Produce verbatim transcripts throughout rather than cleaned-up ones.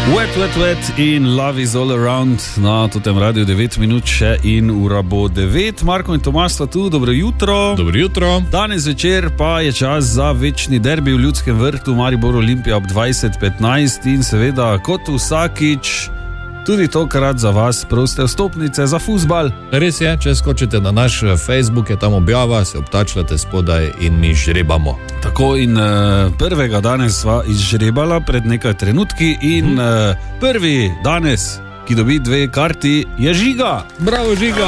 Wet, wet, wet in Love is all around na tem radiju devet minut še in ura bo devet. Marko in Tomaž sta tu, dobro jutro. Dobro jutro. Danes večer pa je čas za večni derbi v Ljudskem vrtu, Maribor Olimpija ob dvajset petnajst in seveda kot vsakič tudi tokrat za vas proste vstopnice za fuzbal. Res je, če skočite na naš Facebook, je tam objava, se obtačljate spodaj in mi žrebamo. Tako in uh, prvega danes sva izžrebala pred nekaj trenutki in hmm. uh, prvi danes, ki dobi dve karti, je Žiga. Bravo, Žiga!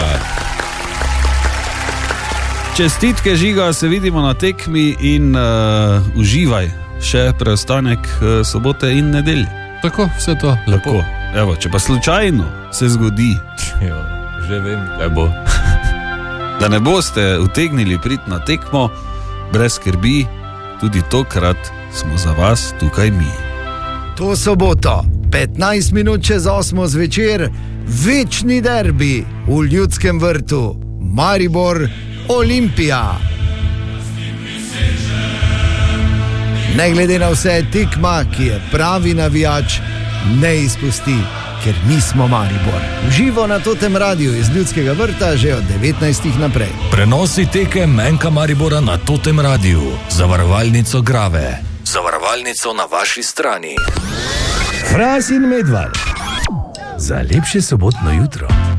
Čestitke, Žiga, se vidimo na tekmi in uh, uživaj še preostanek uh, sobote in nedelje. Tako, vse to. Lepo. Evo, če pa slučajno se zgodi, jo, že vem, kaj bo. Da ne boste utegnili priti na tekmo, brez skrbi, tudi tokrat smo za vas tukaj mi. To soboto, petnajst minut čez osmo zvečer, večni derbi v Ljudskem vrtu, Maribor Olimpija. Ne glede na vse, tekma, ki je pravi navijač, ne izpusti, ker mi smo Maribor. Živo na Totem radiju iz Ljudskega vrta že od devetnajstih naprej. Prenosi tekem Enka Maribora na Totem radiju. Zavarovalnico Grave. Zavarovalnico na vaši strani. Fras in Medvard. Za lepše sobotno jutro.